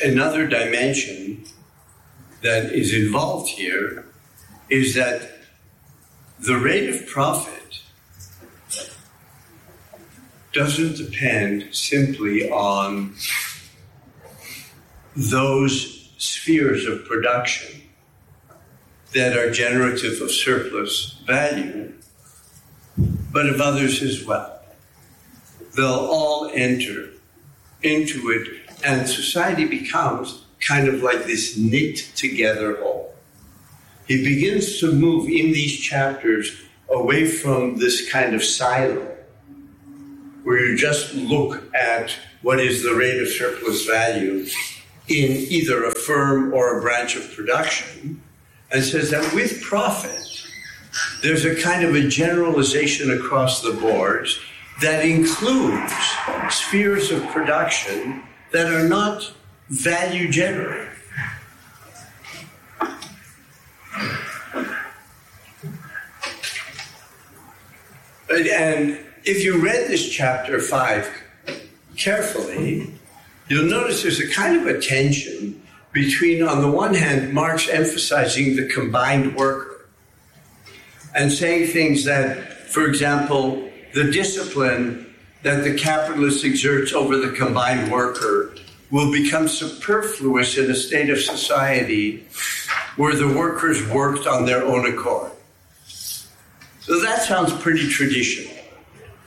another dimension that is involved here is that the rate of profit doesn't depend simply on those spheres of production that are generative of surplus value, but of others as well. They'll all enter into it, and society becomes kind of like this knit together whole. He begins to move in these chapters away from this kind of silo where you just look at what is the rate of surplus value in either a firm or a branch of production, and says that with profit, there's a kind of a generalization across the boards that includes spheres of production that are not value generative. And if you read this chapter 5 carefully, you'll notice there's a kind of a tension between, on the one hand, Marx emphasizing the combined worker and saying things that, for example, the discipline that the capitalist exerts over the combined worker will become superfluous in a state of society where the workers worked on their own accord. So that sounds pretty traditional.